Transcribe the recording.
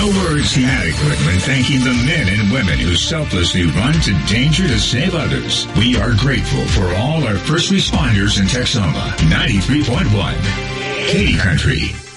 words inadequate when thanking the men and women who selflessly run to danger to save others. We are grateful for all our first responders in Texoma. 93.1 Katy Country.